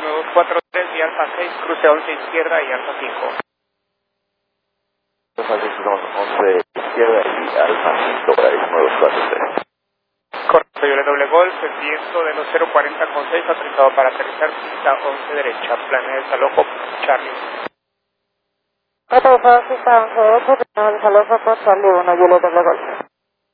9243 y Alfa 6, cruce 11 izquierda y Alfa 5. Alfa 6, 11 izquierda y Alfa 5 para 9243. Correcto, yo le doble golf, el viento de los 040 con 6, autorizado para aterrizar, pista 11 derecha, planea desalojo, Charlie. Autorizado pista 11 derecha, planea desalojo por Charlie 1, yo le doble golf.